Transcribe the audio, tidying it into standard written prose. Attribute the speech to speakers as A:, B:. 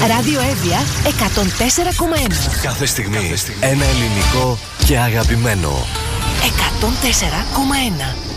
A: Ράδιο Εύβοια 104,1.
B: Κάθε στιγμή ένα ελληνικό και αγαπημένο.
A: 104,1.